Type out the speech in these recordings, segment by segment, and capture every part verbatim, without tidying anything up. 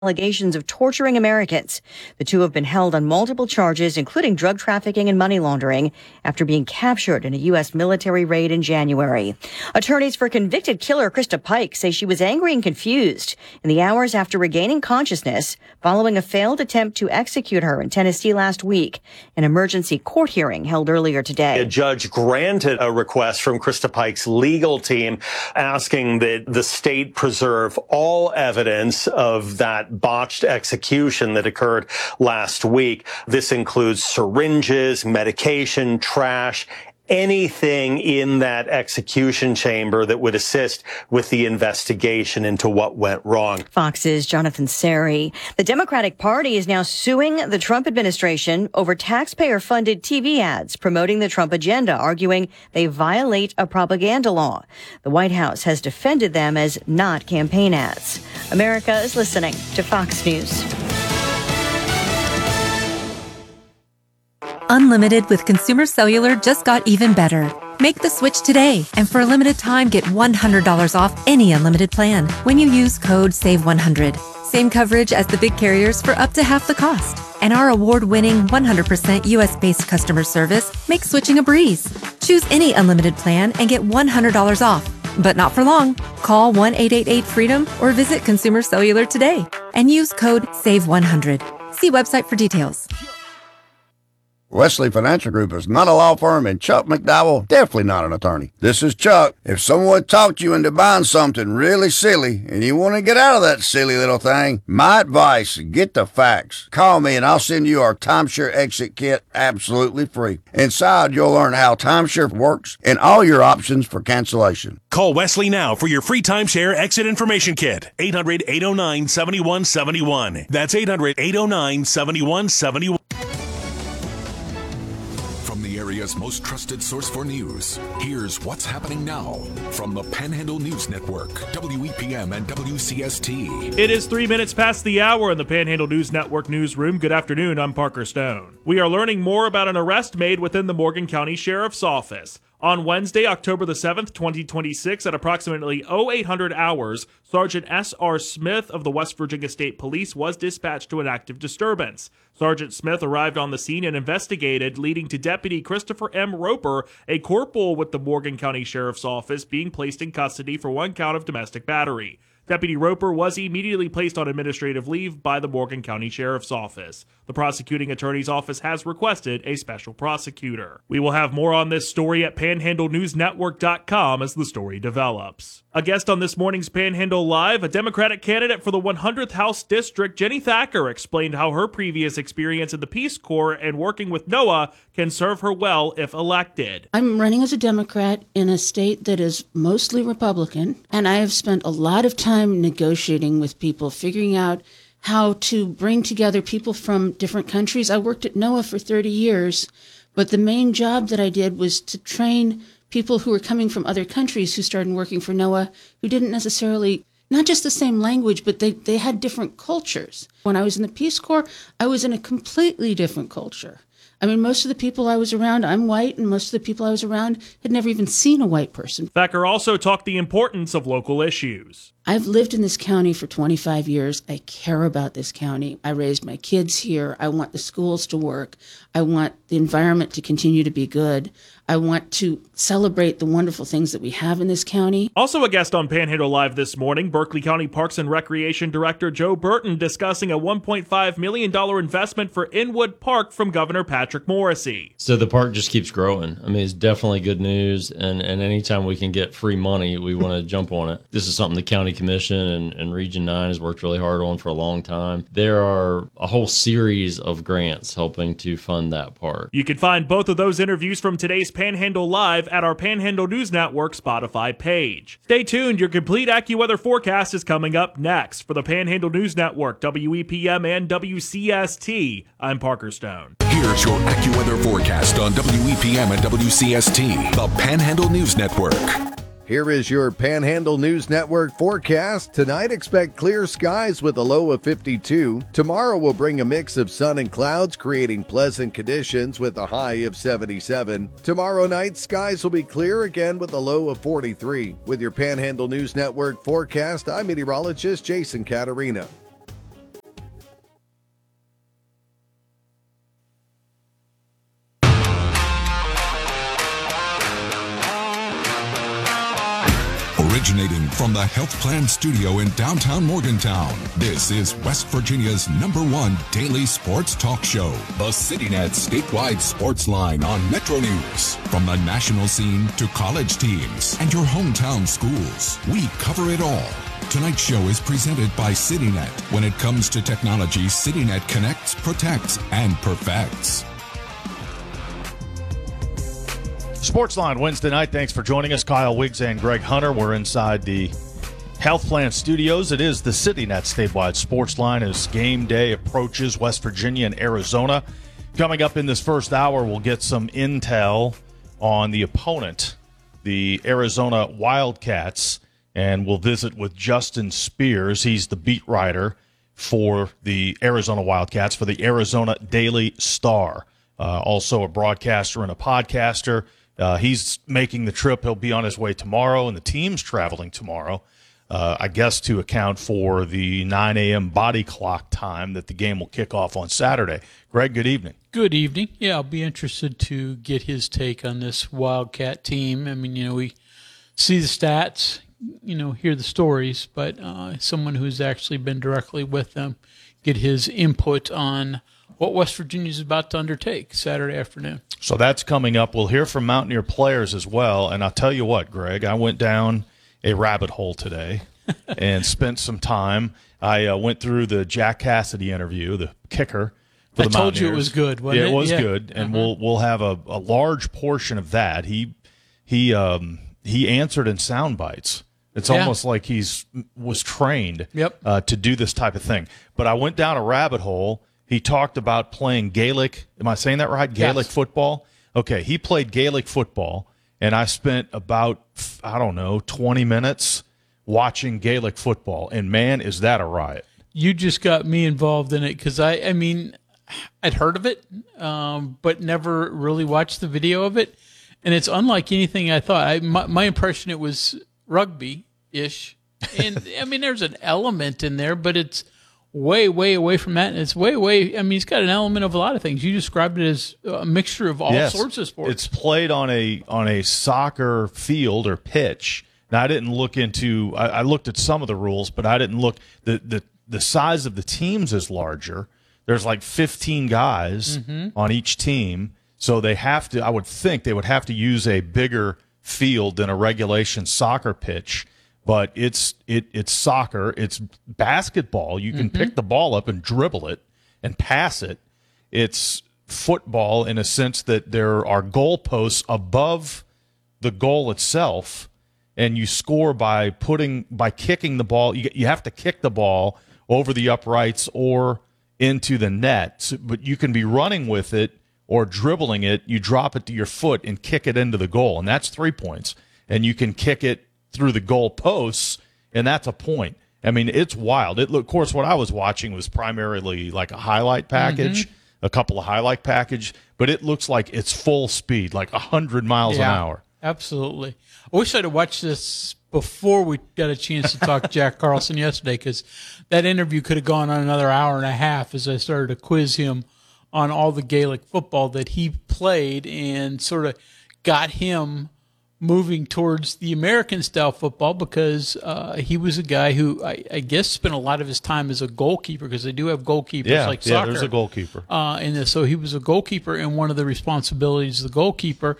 allegations of torturing Americans. The two have been held on multiple charges, including drug trafficking and money laundering, after being captured in a U S military raid in January. Attorneys for convicted killer Krista Pike say she was angry and confused in the hours after regaining consciousness following a failed attempt to execute her in Tennessee last week. An emergency court hearing held earlier today. A judge granted a request from Krista Pike's legal team asking that the state preserve all evidence of that botched execution that occurred last week. This includes syringes, medication, trash, anything in that execution chamber that would assist with the investigation into what went wrong. Fox's Jonathan Seri. The Democratic Party is now suing the Trump administration over taxpayer-funded T V ads promoting the Trump agenda, arguing they violate a propaganda law. The White House has defended them as not campaign ads. America is listening to Fox News. Unlimited with Consumer Cellular just got even better. Make the switch today, and for a limited time, get one hundred dollars off any unlimited plan when you use code save one hundred. Same coverage as the big carriers for up to half the cost. And our award-winning one hundred percent U S-based customer service makes switching a breeze. Choose any unlimited plan and get one hundred dollars off. But not for long. Call one eight eight eight freedom or visit Consumer Cellular today and use code save one hundred. See website for details. Wesley Financial Group is not a law firm, and Chuck McDowell definitely not an attorney. This is Chuck. If someone talked you into buying something really silly and you want to get out of that silly little thing, my advice, get the facts. Call me and I'll send you our timeshare exit kit absolutely free. Inside, you'll learn how timeshare works and all your options for cancellation. Call Wesley now for your free timeshare exit information kit. eight hundred, eight oh nine, seven one seven one. That's eight hundred, eight oh nine, seven one seven one. From the area's most trusted source for news, here's what's happening now from the Panhandle News Network, W E P M and W C S T. It is three minutes past the hour in the Panhandle News Network newsroom. Good afternoon, I'm Parker Stone. We are learning more about an arrest made within the Morgan County Sheriff's Office. On Wednesday, October the seventh, twenty twenty-six, at approximately oh eight hundred hours, Sergeant S R. Smith of the West Virginia State Police was dispatched to an active disturbance. Sergeant Smith arrived on the scene and investigated, leading to Deputy Christopher M. Roper, a corporal with the Morgan County Sheriff's Office, being placed in custody for one count of domestic battery. Deputy Roper was immediately placed on administrative leave by the Morgan County Sheriff's Office. The prosecuting attorney's office has requested a special prosecutor. We will have more on this story at panhandle news network dot com as the story develops. A guest on this morning's Panhandle Live, a Democratic candidate for the one hundredth House District, Jenny Thacker, explained how her previous experience in the Peace Corps and working with NOAA can serve her well if elected. I'm running as a Democrat in a state that is mostly Republican, and I have spent a lot of time negotiating with people, figuring out how to bring together people from different countries. I worked at NOAA for thirty years, but the main job that I did was to train people who were coming from other countries who started working for NOAA, who didn't necessarily, not just the same language, but they, they had different cultures. When I was in the Peace Corps, I was in a completely different culture. I mean, most of the people I was around, I'm white, and most of the people I was around had never even seen a white person. Thacker also talked the importance of local issues. I've lived in this county for twenty-five years. I care about this county. I raised my kids here. I want the schools to work. I want the environment to continue to be good. I want to celebrate the wonderful things that we have in this county. Also a guest on Panhandle Live this morning, Berkeley County Parks and Recreation Director Joe Burton discussing a one point five million dollars investment for Inwood Park from Governor Patrick Morrisey. So the park just keeps growing. I mean, it's definitely good news, and, and anytime we can get free money, we want to jump on it. This is something the County Commission and, and Region nine has worked really hard on for a long time. There are a whole series of grants helping to fund that park. You can find both of those interviews from today's Panhandle Live at our Panhandle News Network Spotify page. Stay tuned, your complete AccuWeather forecast is coming up next. For the Panhandle News Network, W E P M and W C S T, I'm Parker Stone. Here's your AccuWeather forecast on W E P M and W C S T, the Panhandle News Network. Here is your Panhandle News Network forecast. Tonight, expect clear skies with a low of fifty-two. Tomorrow will bring a mix of sun and clouds, creating pleasant conditions with a high of seventy-seven. Tomorrow night, skies will be clear again with a low of forty-three. With your Panhandle News Network forecast, I'm meteorologist Jason Caterina. Originating from the Health Plan Studio in downtown Morgantown, this is West Virginia's number one daily sports talk show, the CityNet statewide sports line on Metro News. From the national scene to college teams and your hometown schools, we cover it all. Tonight's show is presented by CityNet. When it comes to technology, CityNet connects, protects, and perfects. Sportsline Wednesday night. Thanks for joining us. Kyle Wiggs and Greg Hunter. We're inside the Health Plan Studios. It is the CityNet statewide Sportsline as game day approaches West Virginia and Arizona. Coming up in this first hour, we'll get some intel on the opponent, the Arizona Wildcats, and we'll visit with Justin Spears. He's the beat writer for the Arizona Wildcats for the Arizona Daily Star. Uh, also a broadcaster and a podcaster. Uh, he's making the trip. He'll be on his way tomorrow, and the team's traveling tomorrow, uh, I guess, to account for the nine a.m. body clock time that the game will kick off on Saturday. Greg, good evening. Good evening. Yeah, I'll be interested to get his take on this Wildcat team. I mean, you know, we see the stats, you know, hear the stories, but uh, someone who's actually been directly with them, get his input on what West Virginia is about to undertake Saturday afternoon. So that's coming up. We'll hear from Mountaineer players as well. And I'll tell you what, Greg, I went down a rabbit hole today and spent some time. I uh, went through the Jack Cassidy interview, the kicker for I the told you it Mountaineers. was good, wasn't yeah, it? it was Yeah. good. And Uh-huh. we'll we'll have a, a large portion of that. He he um, he answered in sound bites. It's Yeah. almost like he's was trained Yep. uh, to do this type of thing. But I went down a rabbit hole. He talked about playing Gaelic. Am I saying that right? Gaelic Yes. football. Okay, he played Gaelic football, and I spent about, I don't know, twenty minutes watching Gaelic football. And, man, is that a riot. You just got me involved in it because I, I mean, I'd heard of it, um, but never really watched the video of it. And it's unlike anything I thought. I, my, my impression, it was rugby-ish. And, I mean, there's an element in there, but it's way, way away from that. And it's way, way, I mean, it's got an element of a lot of things. You described it as a mixture of all Yes. sorts of sports. It's played on a on a soccer field or pitch. Now, I didn't look into, I, I looked at some of the rules, but I didn't look, the, the, the size of the teams is larger. There's like fifteen guys Mm-hmm. on each team. So they have to, I would think they would have to use a bigger field than a regulation soccer pitch. But it's it it's soccer, it's basketball. You can Mm-hmm. pick the ball up and dribble it and pass it. It's football in a sense that there are goalposts above the goal itself, and you score by putting by kicking the ball. You you have to kick the ball over the uprights or into the net, so, but you can be running with it or dribbling it. You drop it to your foot and kick it into the goal, and that's three points. And you can kick it through the goal posts, and that's a point. I mean, it's wild. It, of course, what I was watching was primarily like a highlight package, Mm-hmm. a couple of highlight package, but it looks like it's full speed, like one hundred miles an hour. Absolutely. I wish I'd have watched this before we got a chance to talk to Jack Carlson yesterday, because that interview could have gone on another hour and a half as I started to quiz him on all the Gaelic football that he played and sort of got him moving towards the American style football, because uh, he was a guy who I, I guess spent a lot of his time as a goalkeeper, because they do have goalkeepers Yeah, like yeah, soccer. there's a goalkeeper. Uh, and so he was a goalkeeper, and one of the responsibilities of the goalkeeper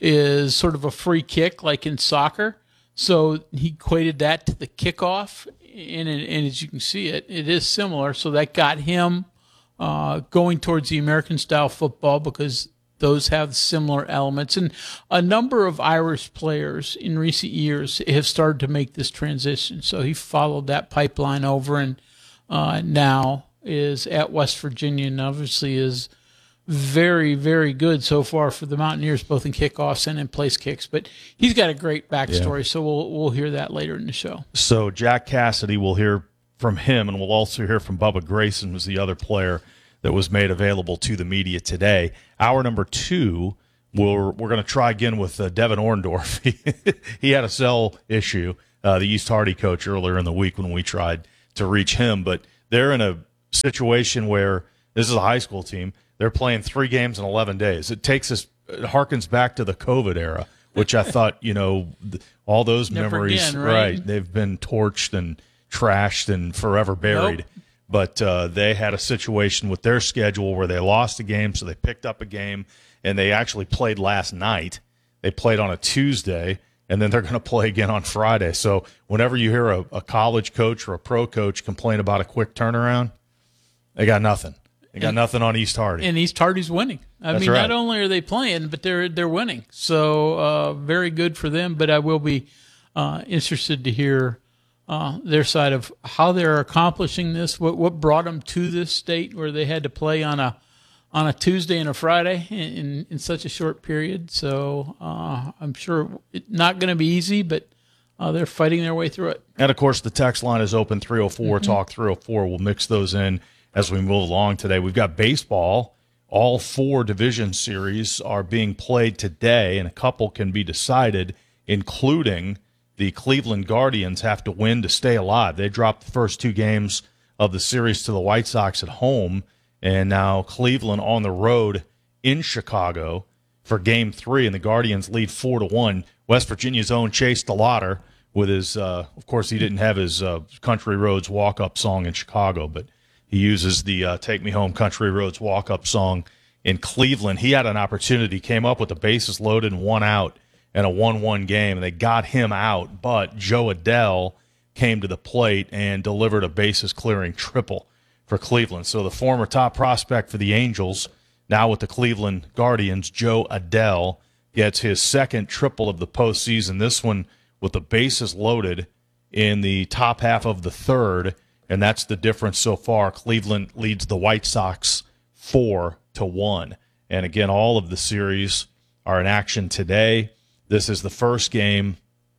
is sort of a free kick, like in soccer. So he equated that to the kickoff, and, and as you can see, it it is similar. So that got him uh, going towards the American style football, because those have similar elements. And a number of Irish players in recent years have started to make this transition. So he followed that pipeline over, and uh, now is at West Virginia, and obviously is very, very good so far for the Mountaineers, both in kickoffs and in place kicks. But he's got a great backstory, Yeah. so we'll we'll hear that later in the show. So Jack Cassidy, we'll hear from him, and we'll also hear from Bubba Grayson, who's the other player that was made available to the media today. Hour number two, we're, we're going to try again with uh, Devin Orndorff. He, he had a cell issue, uh, the East Hardy coach, earlier in the week when we tried to reach him. But they're in a situation where this is a high school team. They're playing three games in eleven days. It takes us, it harkens back to the COVID era which I thought, you know, th- all those Never memories, again, right? they've been torched and trashed and forever buried. Nope. But uh, they had a situation with their schedule where they lost a game, so they picked up a game, and they actually played last night. They played on a Tuesday, and then they're going to play again on Friday. So whenever you hear a, a college coach or a pro coach complain about a quick turnaround, they got nothing. They got and, nothing on East Hardy. And East Hardy's winning. I That's mean, right. not only are they playing, but they're they're winning. So uh, very good for them. But I will be uh, interested to hear uh, their side of how they're accomplishing this. What what brought them to this state where they had to play on a on a Tuesday and a Friday in in, in such a short period. So uh, I'm sure it's not going to be easy, but uh, they're fighting their way through it. And, of course, the text line is open, three oh four, Mm-hmm. talk three oh four. We'll mix those in as we move along today. We've got baseball. All four division series are being played today, and a couple can be decided, including the Cleveland Guardians have to win to stay alive. They dropped the first two games of the series to the White Sox at home, and now Cleveland on the road in Chicago for game three, and the Guardians lead four to one. West Virginia's own Chase DeLauder with his, uh, of course, he didn't have his uh, Country Roads walk-up song in Chicago, but he uses the uh, Take Me Home Country Roads walk-up song in Cleveland. He had an opportunity, came up with the bases loaded and one out in a one one game, and they got him out. But Joe Adell came to the plate and delivered a bases-clearing triple for Cleveland. So the former top prospect for the Angels, now with the Cleveland Guardians, Joe Adell, gets his second triple of the postseason. This one with the bases loaded in the top half of the third. And that's the difference so far. Cleveland leads the White Sox four to one. And again, all of the series are in action today. This is the first game,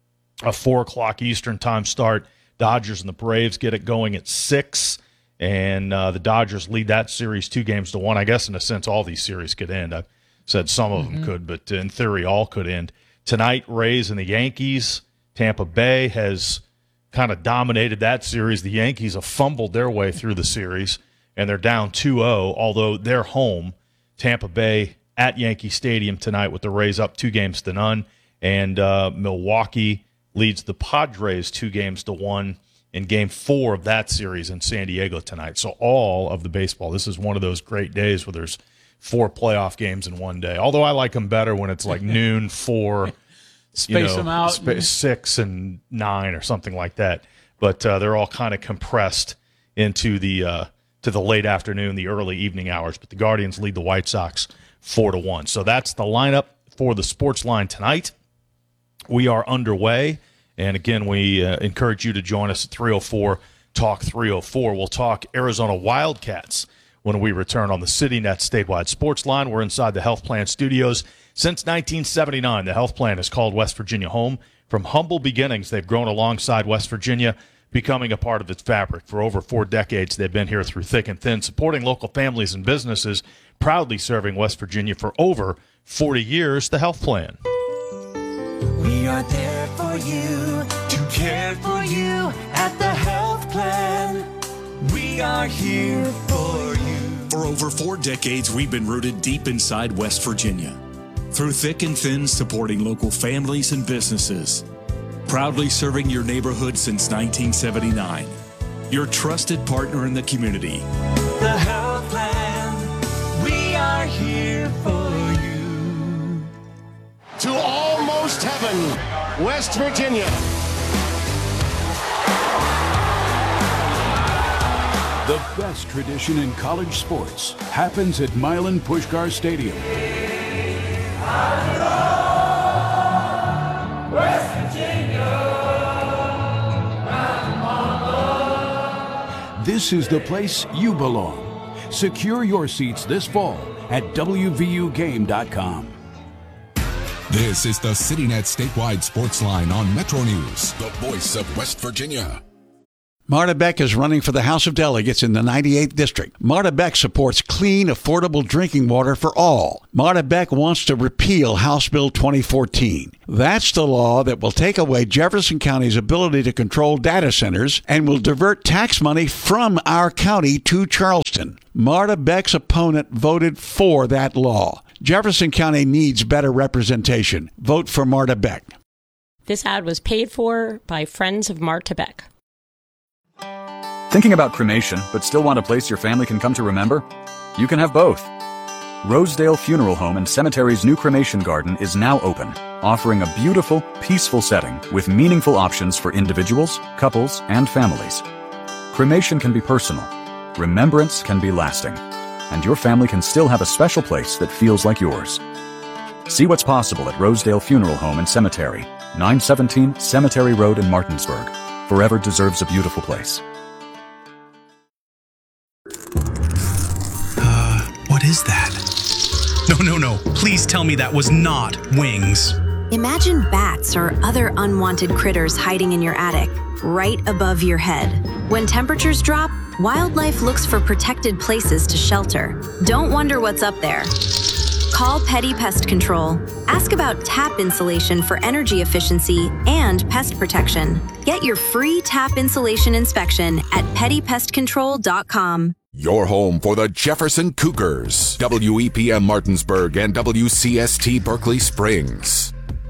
a four o'clock Eastern time start. Dodgers and the Braves get it going at six, and uh, the Dodgers lead that series two games to one. I guess in a sense, all these series could end. I said some of them mm-hmm. could, but in theory, all could end tonight. Rays and the Yankees. Tampa Bay has kind of dominated that series. The Yankees have fumbled their way through the series, and they're down two oh, although they're home. Tampa Bay at Yankee Stadium tonight with the Rays up two games to none, and uh, Milwaukee leads the Padres two games to one in game four of that series in San Diego tonight. So all of the baseball, this is one of those great days where there's four playoff games in one day, although I like them better when it's like noon, four, Space you know, them out. Sp- six and nine or something like that. But uh, they're all kind of compressed into the uh, to the late afternoon, the early evening hours. But the Guardians lead the White Sox four to one. So that's the lineup for the Sports Line tonight. We are underway, and again, we uh, encourage you to join us at three oh four Talk three oh four. We'll talk Arizona Wildcats when we return on the CityNet Statewide Sports Line. We're inside the Health Plan Studios. Since nineteen seventy-nine, the Health Plan has called West Virginia home. From humble beginnings, they've grown alongside West Virginia, becoming a part of its fabric. For over four decades, they've been here through thick and thin, supporting local families and businesses, proudly serving West Virginia for over forty years. The Health Plan. We are there for you, to care for you at the Health Plan. We are here for you. For over four decades, we've been rooted deep inside West Virginia. Through thick and thin, supporting local families and businesses. Proudly serving your neighborhood since nineteen seventy-nine. Your trusted partner in the community. The Health Plan, we are here for you. To almost heaven, West Virginia. The best tradition in college sports happens at Milan Puskar Stadium. West Virginia, This is the place you belong. Secure your seats this fall at W V U game dot com. This is the CityNet Statewide Sports Line on Metro News, the voice of West Virginia. Marta Beck is running for the House of Delegates in the ninety-eighth District. Marta Beck supports clean, affordable drinking water for all. Marta Beck wants to repeal House Bill twenty fourteen. That's the law that will take away Jefferson County's ability to control data centers and will divert tax money from our county to Charleston. Marta Beck's opponent voted for that law. Jefferson County needs better representation. Vote for Marta Beck. This ad was paid for by Friends of Marta Beck. Thinking about cremation, but still want a place your family can come to remember? You can have both. Rosedale Funeral Home and Cemetery's new cremation garden is now open, offering a beautiful, peaceful setting with meaningful options for individuals, couples, and families. Cremation can be personal. Remembrance can be lasting. And your family can still have a special place that feels like yours. See what's possible at Rosedale Funeral Home and Cemetery, nine seventeen Cemetery Road in Martinsburg. Forever deserves a beautiful place. Uh, what is that? No, no, no. Please tell me that was not wings. Imagine bats or other unwanted critters hiding in your attic, right above your head. When temperatures drop, wildlife looks for protected places to shelter. Don't wonder what's up there. Call Petty Pest Control. Ask about tap insulation for energy efficiency and pest protection. Get your free tap insulation inspection at petty pest control dot com. Your home for the Jefferson Cougars. W E P M Martinsburg and W C S T Berkeley Springs.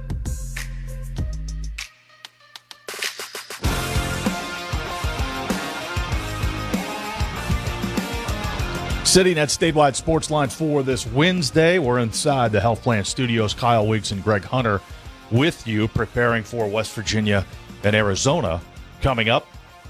Sitting at Statewide Sports Line for this Wednesday, we're inside the Health Plan Studios. Kyle Wiggs and Greg Hunter with you, preparing for West Virginia and Arizona coming up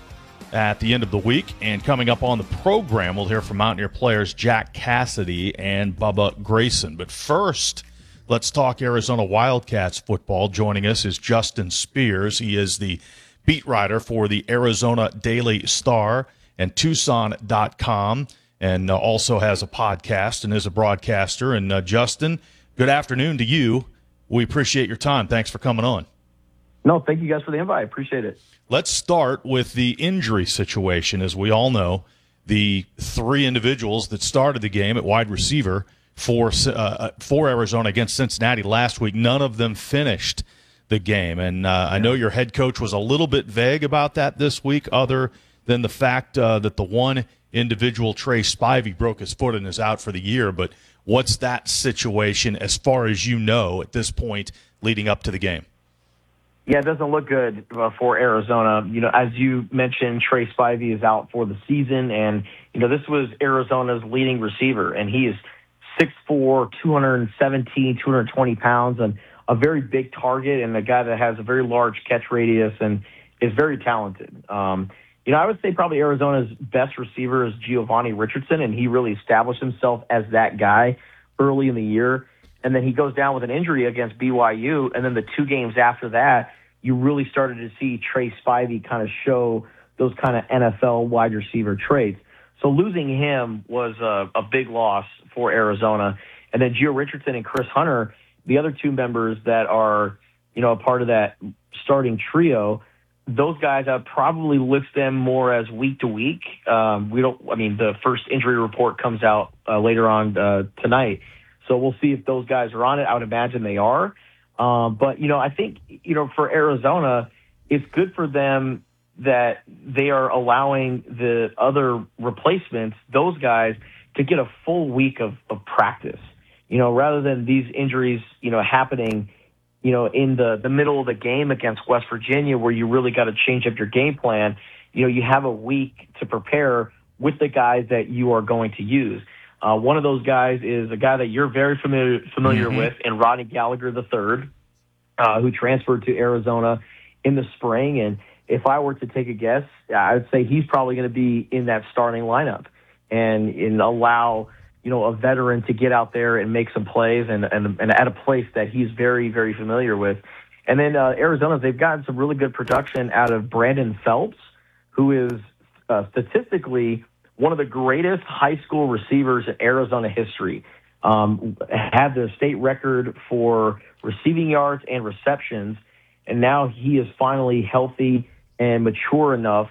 at the end of the week. And coming up on the program, we'll hear from Mountaineer players Jack Cassidy and Bubba Grayson. But first, let's talk Arizona Wildcats football. Joining us is Justin Spears. He is the beat writer for the Arizona Daily Star and Tucson dot com. And uh, also has a podcast and is a broadcaster. And uh, Justin, good afternoon to you. We appreciate your time. Thanks for coming on. No, thank you guys for the invite. I appreciate it. Let's start with the injury situation. As we all know, the three individuals that started the game at wide receiver for, uh, for Arizona against Cincinnati last week, none of them finished the game. And uh, I know your head coach was a little bit vague about that this week, other than the fact uh, that the one individual, Trey Spivey, broke his foot and is out for the year. But what's that situation as far as you know at this point leading up to the game? Yeah, it doesn't look good uh, for Arizona. You know, as you mentioned, Trey Spivey is out for the season, and, you know, this was Arizona's leading receiver, and he is six foot four, two seventeen, two hundred twenty pounds, and a very big target, and a guy that has a very large catch radius and is very talented. Um, You know, I would say probably Arizona's best receiver is Giovanni Richardson, and he really established himself as that guy early in the year. And then he goes down with an injury against B Y U, and then the two games after that, you really started to see Trey Spivey kind of show those kind of N F L wide receiver traits. So losing him was a, a big loss for Arizona. And then Gio Richardson and Chris Hunter, the other two members that are, you know, a part of that starting trio, those guys, I'd probably list them more as week to week. Um, we don't, I mean, the first injury report comes out uh, later on uh, tonight. So we'll see if those guys are on it. I would imagine they are. Um, but, you know, I think, you know, for Arizona, it's good for them that they are allowing the other replacements, those guys, to get a full week of, of practice, you know, rather than these injuries, you know, happening you know, in the, the middle of the game against West Virginia where you really got to change up your game plan. You know, you have a week to prepare with the guys that you are going to use. Uh, one of those guys is a guy that you're very familiar familiar mm-hmm. with, and Rodney Gallagher the third, uh, who transferred to Arizona in the spring. And if I were to take a guess, I would say he's probably going to be in that starting lineup and, and allow – you know, a veteran to get out there and make some plays and, and, and at a place that he's very, very familiar with. And then uh, Arizona, they've gotten some really good production out of Brandon Phelps, who is uh, statistically one of the greatest high school receivers in Arizona history. Um, had the state record for receiving yards and receptions, and now he is finally healthy and mature enough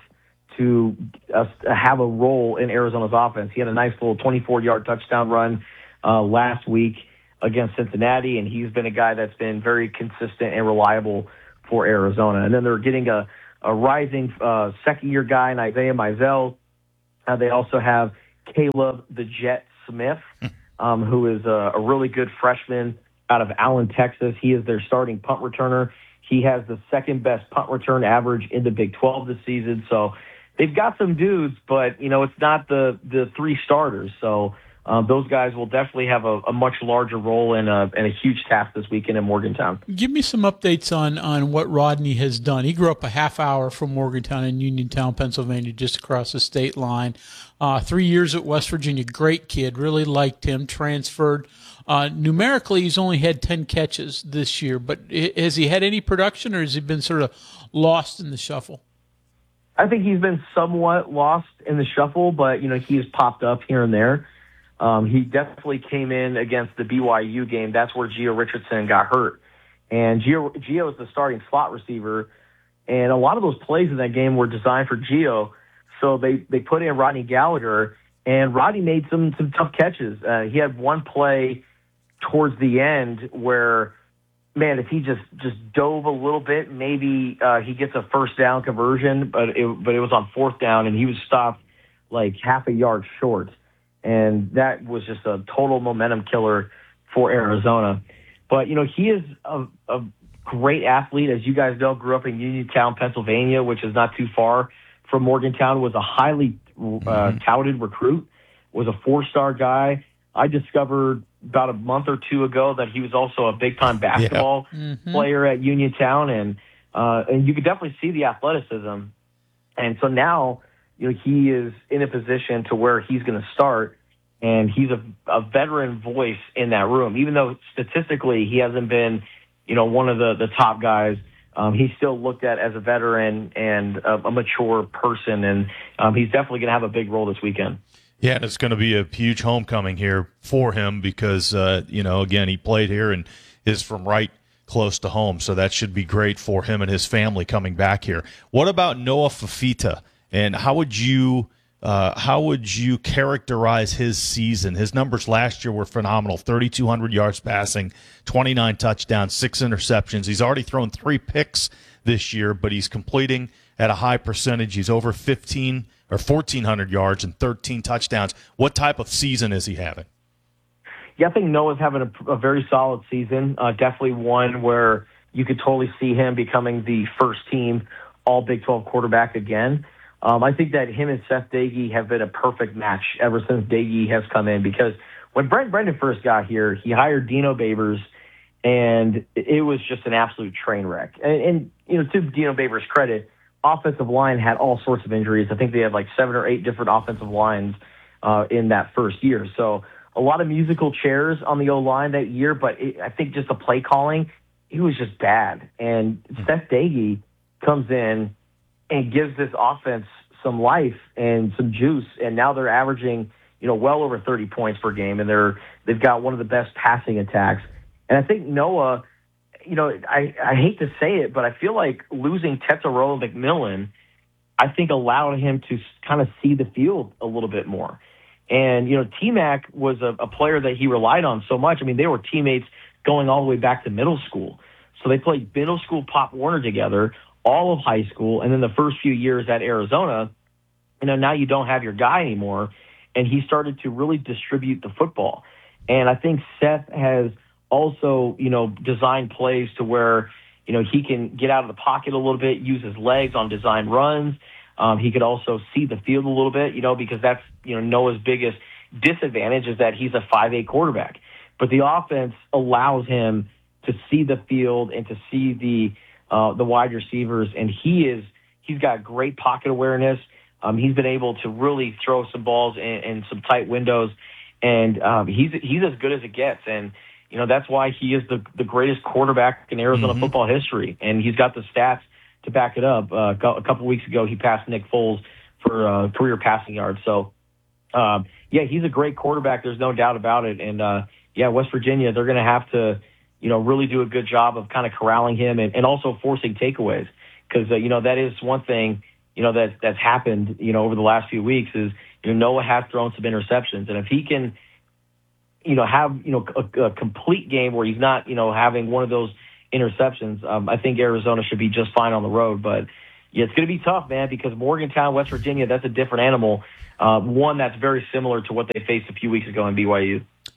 to uh, have a role in Arizona's offense. He had a nice little twenty-four-yard touchdown run uh, last week against Cincinnati, and he's been a guy that's been very consistent and reliable for Arizona. And then they're getting a, a rising uh, second-year guy in Isaiah Mizell. Uh, they also have Caleb the Jet Smith, um, who is a, a really good freshman out of Allen, Texas. He is their starting punt returner. He has the second best punt return average in the Big twelve this season. So they've got some dudes, but, you know, it's not the, the three starters. So um, those guys will definitely have a, a much larger role and a, and a huge task this weekend in Morgantown. Give me some updates on, on what Rodney has done. He grew up a half hour from Morgantown in Uniontown, Pennsylvania, just across the state line. Uh, three years at West Virginia, great kid, really liked him, transferred. Uh, numerically, he's only had ten catches this year, but has he had any production, or has he been sort of lost in the shuffle? I think he's been somewhat lost in the shuffle, but, you know, he's popped up here and there. Um, he definitely came in against the B Y U game. That's where Gio Richardson got hurt. And Gio, Gio is the starting slot receiver, and a lot of those plays in that game were designed for Gio. So they, they put in Rodney Gallagher, and Rodney made some, some tough catches. Uh, he had one play towards the end where, man, if he just, just dove a little bit, maybe uh, he gets a first down conversion, but it, but it was on fourth down, and he was stopped like half a yard short. And that was just a total momentum killer for Arizona. But, you know, he is a, a great athlete. As you guys know, grew up in Uniontown, Pennsylvania, which is not too far from Morgantown, was a highly uh, touted recruit, was a four-star guy. I discovered about a month or two ago that he was also a big-time basketball Yeah. Mm-hmm. player at Uniontown, and uh, and you could definitely see the athleticism. And so now, you know, he is in a position to where he's going to start, and he's a, a veteran voice in that room. Even though statistically he hasn't been, you know, one of the, the top guys, um, he's still looked at as a veteran and a, a mature person, and um, he's definitely going to have a big role this weekend. Yeah, and it's going to be a huge homecoming here for him because, uh, you know, again, he played here and is from right close to home, so that should be great for him and his family coming back here. What about Noah Fafita, and how would you uh, how would you characterize his season? His numbers last year were phenomenal, thirty-two hundred yards passing, twenty-nine touchdowns, six interceptions. He's already thrown three picks this year, but he's completing at a high percentage. He's over fifteen or fourteen hundred yards and thirteen touchdowns. What type of season is he having? Yeah, I think Noah's having a, a very solid season. Uh, definitely one where you could totally see him becoming the first team all Big twelve quarterback again. Um, I think that him and Seth Dagey have been a perfect match ever since Dagey has come in, because when Brent Brendan first got here, he hired Dino Babers, and it was just an absolute train wreck. And, and you know, to Dino Babers' credit, offensive line had all sorts of injuries. I think they had like seven or eight different offensive lines uh, in that first year. So a lot of musical chairs on the O-line that year, but it, I think just the play calling, it was just bad. And Seth Dagey comes in and gives this offense some life and some juice, and now they're averaging, you know, well over thirty points per game, and they're they've got one of the best passing attacks. And I think Noah, you know, I, I hate to say it, but I feel like losing Tetairoa McMillan, I think allowed him to kind of see the field a little bit more. And, you know, T-Mac was a, a player that he relied on so much. I mean, they were teammates going all the way back to middle school. So they played middle school Pop Warner together, all of high school, and then the first few years at Arizona. You know, now you don't have your guy anymore, and he started to really distribute the football. And I think Seth has also, you know, designed plays to where, you know, he can get out of the pocket a little bit, use his legs on design runs. Um, he could also see the field a little bit, you know, because that's, you know, Noah's biggest disadvantage is that he's a five eight quarterback. But the offense allows him to see the field and to see the uh, the wide receivers, and he is he's got great pocket awareness. Um, he's been able to really throw some balls in, in some tight windows, and um, he's he's as good as it gets. And you know that's why he is the the greatest quarterback in Arizona Mm-hmm. football history, and he's got the stats to back it up. Uh, a couple weeks ago, he passed Nick Foles for uh, career passing yards. So, um, yeah, he's a great quarterback. There's no doubt about it. And uh, yeah, West Virginia, they're going to have to, you know, really do a good job of kind of corralling him and, and also forcing takeaways, because uh, you know that is one thing, you know, that that's happened, you know, over the last few weeks is, you know, Noah has thrown some interceptions, and if he can, you know, have, you know, a, a complete game where he's not, you know, having one of those interceptions, um, I think Arizona should be just fine on the road. But yeah, it's going to be tough, man, because Morgantown, West Virginia, that's a different animal. Uh, one that's very similar to what they faced a few weeks ago in B Y U.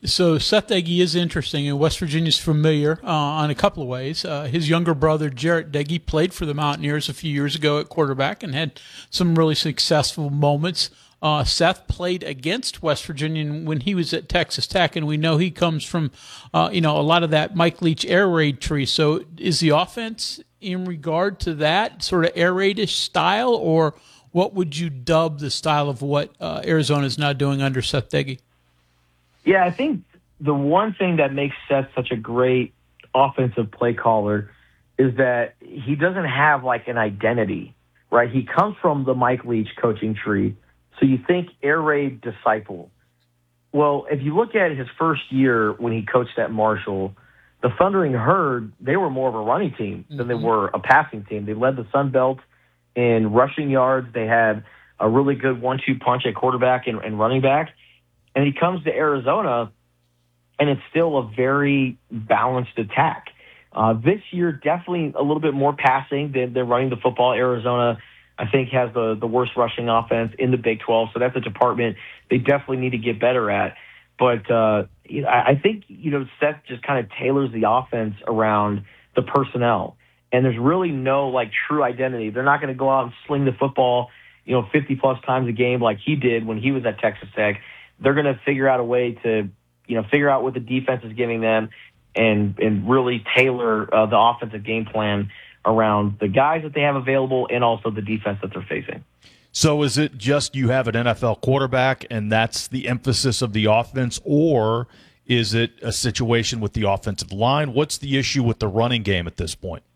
So Seth Deggy is interesting, and West Virginia's familiar uh, on a couple of ways. Uh, his younger brother, Jarrett Deggy, played for the Mountaineers a few years ago at quarterback and had some really successful moments. Uh, Seth played against West Virginia when he was at Texas Tech, and we know he comes from, uh, you know, a lot of that Mike Leach air raid tree. So is the offense in regard to that sort of air raidish style, or what would you dub the style of what uh, Arizona is now doing under Seth Deggy? Yeah, I think the one thing that makes Seth such a great offensive play caller is that he doesn't have like an identity, right? He comes from the Mike Leach coaching tree. So you think air raid disciple. Well, if you look at his first year when he coached at Marshall, the Thundering Herd, they were more of a running team than they were a passing team. They led the Sun Belt in rushing yards. They had a really good one two punch at quarterback and, and running back. And he comes to Arizona, and it's still a very balanced attack. Uh, this year, definitely a little bit more passing than, than running the football. Arizona, I think, has the, the worst rushing offense in the Big twelve, so that's a department they definitely need to get better at. But uh, you know, I, I think you know Seth just kind of tailors the offense around the personnel, and there's really no like true identity. They're not going to go out and sling the football, you know, fifty plus times a game like he did when he was at Texas Tech. They're going to figure out a way to, you know, figure out what the defense is giving them and and really tailor uh, the offensive game plan around the guys that they have available and also the defense that they're facing. So is it just you have an N F L quarterback and that's the emphasis of the offense, or is it a situation with the offensive line? What's the issue with the running game at this point?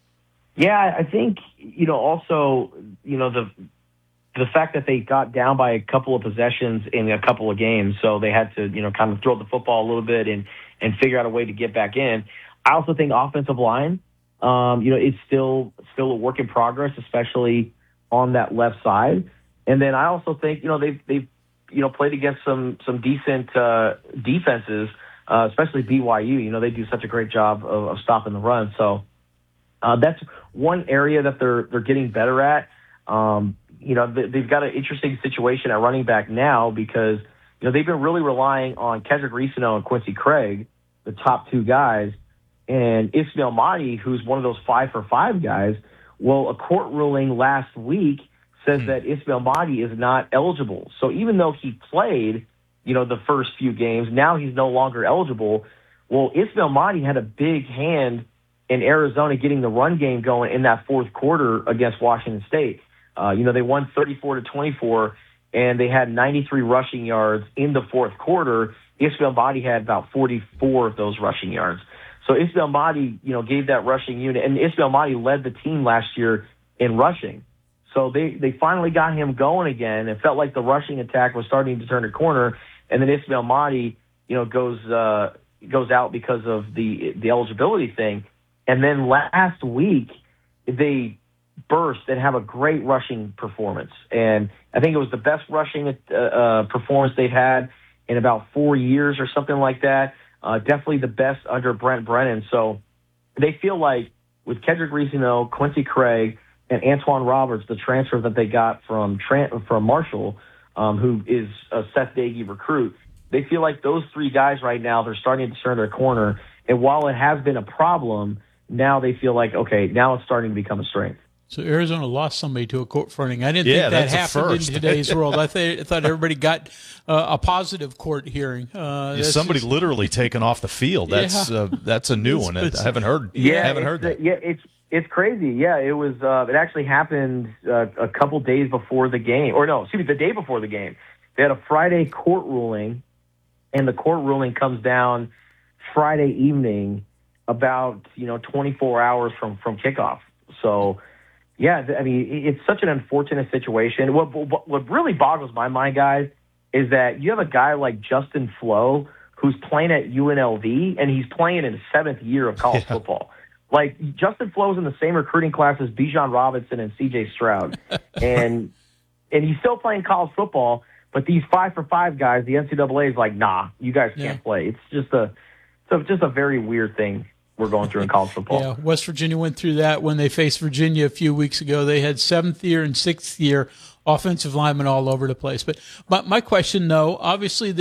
Yeah, I think, you know, also, you know, the the fact that they got down by a couple of possessions in a couple of games, so they had to, you know, kind of throw the football a little bit and, and figure out a way to get back in. I also think offensive line, um, you know, it's still still a work in progress, especially on that left side. And then I also think, you know, they've, they've you know, played against some some decent uh, defenses, uh, especially B Y U. You know, they do such a great job of, of stopping the run. So uh, that's one area that they're they're getting better at. Um, you know, they've got an interesting situation at running back now because, you know, they've been really relying on Kedrick Reesano and Quincy Craig, the top two guys, and Ismail Mahdi, who's one of those five for five guys. Well, a court ruling last week says that Ismail Mahdi is not eligible. So even though he played, you know, the first few games, now he's no longer eligible. Well, Ismail Mahdi had a big hand in Arizona getting the run game going in that fourth quarter against Washington State. Uh, you know, they won thirty-four to twenty-four, and they had ninety-three rushing yards in the fourth quarter. Ismail Mahdi had about forty-four of those rushing yards. So Ismail Mahdi, you know, gave that rushing unit, and Ismail Mahdi led the team last year in rushing. So they, they finally got him going again. It felt like the rushing attack was starting to turn a corner, and then Ismail Mahdi, you know, goes uh, goes out because of the the eligibility thing. And then last week they burst and have a great rushing performance, and I think it was the best rushing uh, uh, performance they've had in about four years or something like that. Uh, definitely the best under Brent Brennan. So they feel like with Kedrick Reesano, Quincy Craig, and Antoine Roberts, the transfer that they got from from Marshall, um, who is a Seth Deggy recruit, they feel like those three guys right now, they're starting to turn their corner. And while it has been a problem, now they feel like, okay, now it's starting to become a strength. So Arizona lost somebody to a court fronting. I didn't Yeah, think that that's a happened in first. today's world. I, th- I thought everybody got uh, a positive court hearing. Uh, Is that's somebody just- literally taken off the field? That's Yeah. uh, that's a new It's- one. it's- I haven't heard. Yeah, I haven't heard it's, that. Yeah, it's it's crazy. Yeah, it was. Uh, it actually happened uh, a couple days before the game, or no, excuse me, the day before the game. They had a Friday court ruling, and the court ruling comes down Friday evening, about you know twenty-four hours from from kickoff. So. Yeah, I mean, it's such an unfortunate situation. What, what what really boggles my mind, guys, is that you have a guy like Justin Flo who's playing at U N L V, and he's playing in his seventh year of college Yeah. football. Like, Justin Flo's in the same recruiting class as Bijan Robinson and C J Stroud. and and he's still playing college football, but these five for five guys, the N C double A is like, nah, you guys can't Yeah. play. It's just a, it's a just a very weird thing we're going through in college football. Yeah, West Virginia went through that when they faced Virginia a few weeks ago. They had seventh year and sixth year offensive linemen all over the place. But my, my question, though, obviously